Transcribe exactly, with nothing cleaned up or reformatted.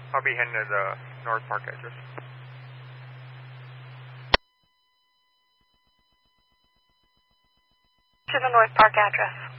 I'll be heading to the North Park address. To the North Park address.